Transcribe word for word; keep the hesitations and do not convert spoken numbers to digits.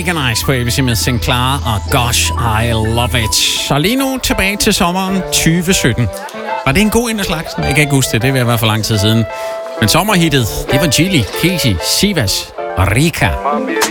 Mega Nice på A B C med Sinclair og Gosh, I Love It. Og lige nu tilbage til sommeren tyve sytten. Var det en god en af slagsen? Jeg kan ikke huske det, det vil være for lang tid siden. Men sommerhittet, det var Gilly, Casey, Sivas og Rika.